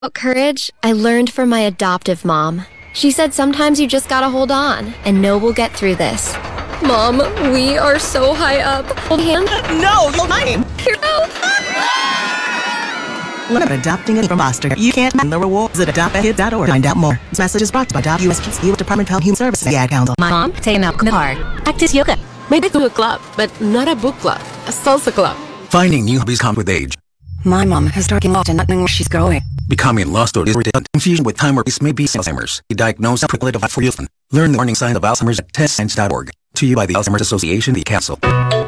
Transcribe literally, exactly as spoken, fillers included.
About courage, I learned from my adoptive mom. She said sometimes you just gotta hold on and know we'll get through this. Mom, we are so high up. Hold hand. No, you're lying. Hero. Learn about adopting it from foster. You can't find the rewards at adopt a kid dot org. Find out more. This message is brought to you by Adopt U S Kids, U S Department of Health and Human Services, and the Ad Council. My mom taking up the park. Practice yoga. Maybe do a club, but not a book club. A salsa club. Finding new hobbies come with age. My mom has darkened lost and not knowing where she's going. Becoming lost or irritated. Confusion with time or peace may be Alzheimer's. A diagnosed quickly for youth. Learn the warning signs of Alzheimer's at test signs dot org. To you by the Alzheimer's Association, the Council.